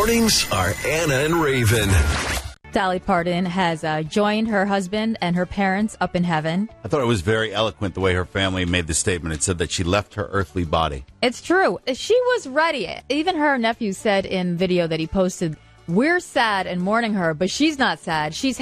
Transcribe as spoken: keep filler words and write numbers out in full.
mornings are Anna and Raven. Dolly Parton has uh, joined her husband and her parents up in heaven. I thought it was very eloquent the way her family made the statement. It said that she left her earthly body. It's true. She was ready. Even her nephew said in video that he posted, "We're sad and mourning her, but she's not sad. She's